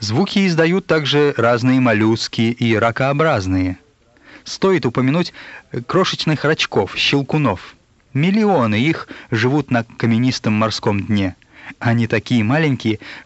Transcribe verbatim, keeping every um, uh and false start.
Звуки издают также разные моллюски и ракообразные. Стоит упомянуть крошечных рачков, щелкунов. Миллионы их живут на каменистом морском дне. Они такие маленькие,